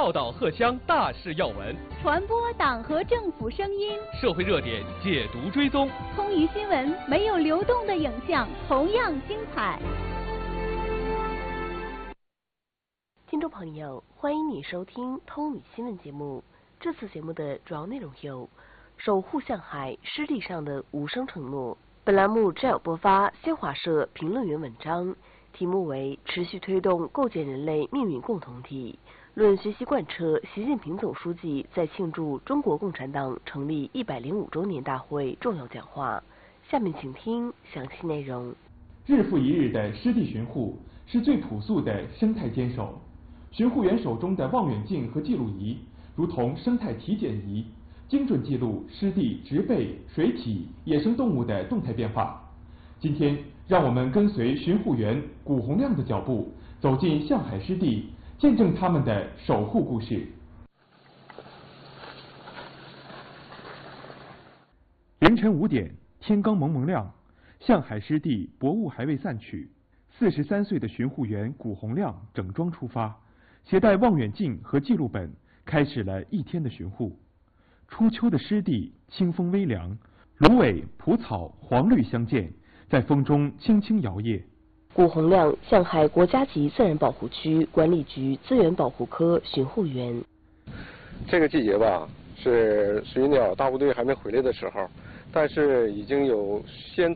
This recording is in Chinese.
报道荷乡大事要闻， 传播党和政府声音， 社会热点解读追踪。 通宇新闻没有流动的影像，同样精彩。 听众朋友，欢迎你收听通宇新闻节目。这次节目的主要内容有：守护向海湿地上的无声承诺。本栏目摘要播发新华社评论员文章，题目为持续推动构建人类命运共同体，论学习贯彻习近平总书记在庆祝中国共产党成立105周年大会重要讲话。下面请听详细内容。 日复一日的湿地巡护是最朴素的生态坚守。巡护员手中的望远镜和记录仪如同生态体检仪，精准记录湿地植被、水体、野生动物的动态变化。今天，让我们跟随巡护员古洪亮的脚步，走进向海湿地，见证他们的守护故事。凌晨5点，天刚蒙蒙亮，向海湿地薄雾还未散去，43岁的巡护员古洪亮整装出发，携带望远镜和记录本，开始了一天的巡护。初秋的湿地，清风微凉，芦苇、蒲草黄绿相间，在风中轻轻摇曳。 古洪亮，向海国家级自然保护区管理局资源保护科巡护员。 这个季节吧，是水鸟大部队还没回来的时候，但是已经有先